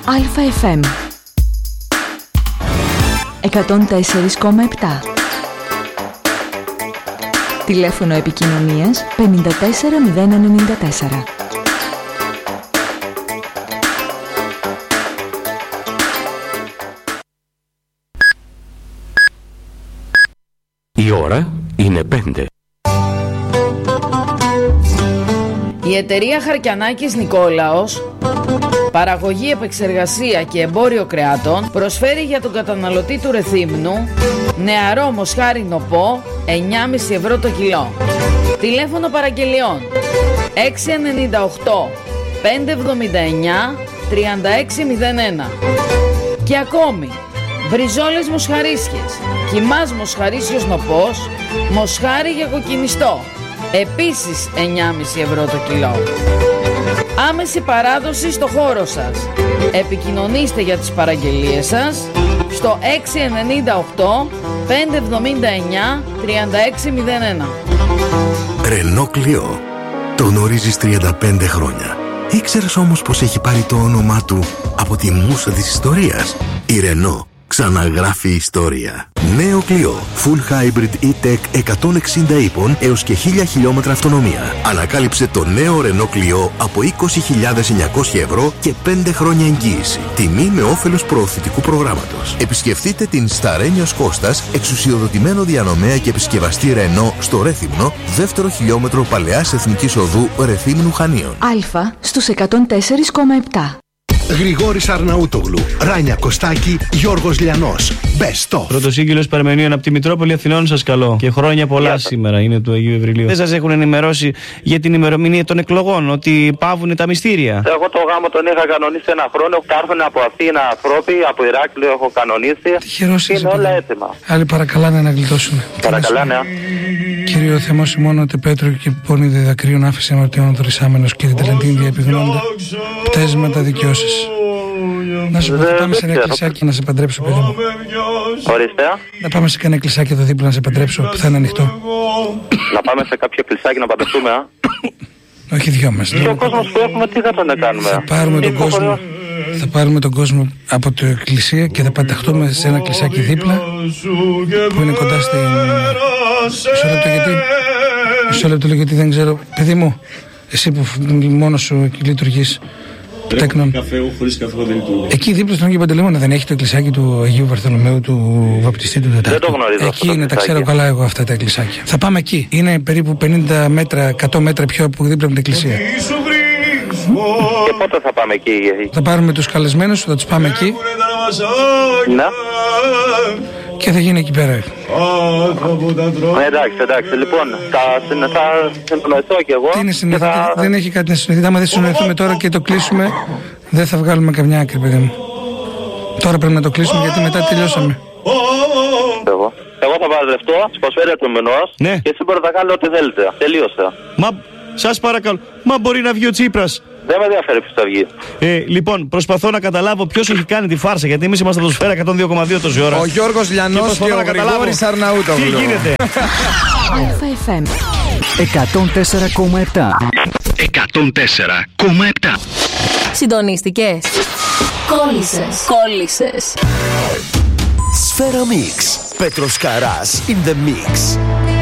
ΑΕΦΜ 104,7. Τηλέφωνο επικοινωνίας 54094. Η ώρα είναι 5. Η εταιρεία Χαρκιανάκης Νικόλαος, παραγωγή, επεξεργασία και εμπόριο κρεάτων, προσφέρει για τον καταναλωτή του Ρεθύμνου νεαρό μοσχάρι νοπό 9,5 ευρώ το κιλό. Τηλέφωνο παραγγελιών 698 579 3601. Και ακόμη μπριζόλες μοσχαρίσιες, κιμάς μοσχαρίσιος νοπός, μοσχάρι για κοκκινιστό, επίσης 9,5 ευρώ το κιλό. Άμεση παράδοση στο χώρο σας. Επικοινωνήστε για τις παραγγελίες σας στο 698 579 3601. Ρενό Κλειό. Το γνωρίζεις 35 χρόνια. Ήξερες όμως πως έχει πάρει το όνομά του από τη μούσα της ιστορίας? Η Ρενό ξαναγράφει ιστορία. Νέο Κλειό. Full Hybrid E-Tech 160 ύπων έως και 1000 χιλιόμετρα αυτονομία. Ανακάλυψε το νέο Ρενό Κλειό από 20.900 ευρώ και 5 χρόνια εγγύηση. Τιμή με όφελος προωθητικού προγράμματος. Επισκεφτείτε την Σταρένιος Κώστας, εξουσιοδοτημένο διανομέα και επισκευαστή Ρενό στο Ρέθυμνο, δεύτερο χιλιόμετρο Παλαιάς Εθνικής Οδού Ρεθύμνου Χανίων. Α στους 104,7. Γρηγόρης Αρναούτογλου, Ράνια Κωστάκη, Γιώργος Λιανός. Best of. Πρωτοσύγγυλος Παρμενίων από τη Μητρόπολη Αθηνών, σας καλώ. Και χρόνια πολλά σήμερα είναι του Αγίου Ευρυλίου. Δεν σας έχουν ενημερώσει για την ημερομηνία των εκλογών, ότι πάβουν τα μυστήρια? Εγώ το γάμο τον είχα κανονίσει ένα χρόνο. Κάρφουν από Αθήνα ανθρώποι, από Ηράκλειο έχω κανονίσει. Τυχερός είναι όλα έτοιμα. Άλλοι παρακαλάνε να γλιτώσουν. Παρακαλάνε. Κύριο Θεός ημών ότι Πέτρο και πόνοι διδακρύων άφησε αμαρτιών τρισάμενος και την τελετήν διεπιγνώντα πτέσματα δικαιώσεις. Να σου πω, θα πάμε σε ένα εκκλησάκι να σε παντρέψω, παιδί μου. Ορίστε. Να πάμε σε κανένα εκκλησάκι εδώ δίπλα να σε παντρέψω, που θα είναι ανοιχτό. Να πάμε σε κάποιο εκκλησάκι να παντρευτούμε, α? Όχι δυο μας. Και ο κόσμος που έχουμε, τι θα τον κάνουμε? Θα πάρουμε τον κόσμο από την εκκλησία και θα πανταχτούμε σε ένα εκκλησάκι δίπλα που είναι κοντά στην... Μισό λεπτό γιατί δεν ξέρω. Παιδί μου, εσύ που μόνος σου λειτουργείς τέκνον. Εκεί δίπλα στον Άγιο Παντελεήμονα δεν έχει το εκκλησάκι του Αγίου Βαρθολομαίου του Βαπτιστή του Τετάρτου? Δεν το γνωρίζω. Εκεί είναι, τα ξέρω καλά εγώ αυτά τα εκκλησάκια. Θα πάμε εκεί. Είναι περίπου 50 μέτρα, 100 μέτρα πιο από δίπλα από την εκκλησία. Και πότε θα πάμε εκεί? Θα πάρουμε τους καλεσμένους, θα τους πάμε εκεί. Ναι. Και θα γίνει εκεί πέρα. Εντάξει. Λοιπόν, θα συνοηθώ κι εγώ. Τι είναι συνοηθώ? Δεν έχει κάτι να συνοηθεί. Άμα δεν συνοηθούμε τώρα και το κλείσουμε, δεν θα βγάλουμε καμιά άκρη, παιδί μου. Τώρα πρέπει να το κλείσουμε γιατί μετά τελειώσαμε. Εγώ θα παντρευτώ στις 25 του μηνός. Ναι. Και εσύ μπορείτε να κάνετε ό,τι θέλετε. Τελείωσε. Μα σας παρακαλώ, μα μπορεί να βγει ο Τσίπρας? Δεν με ενδιαφέρει ποιος θα βγει. Λοιπόν, προσπαθώ να καταλάβω ποιος έχει κάνει τη φάρσα, γιατί εμείς είμαστε στο Σφαίρα 102,2 τόση ώρα. Ο Γιώργος Λιανός και ο Γρηγόρης Αρναούτογλου. Τι γίνεται? ΑΕΦΜ 104,7. 104,7. Συντονίστηκες? Κόλλησες. Σφαίρα Mix. Πέτρος Καράς in the mix.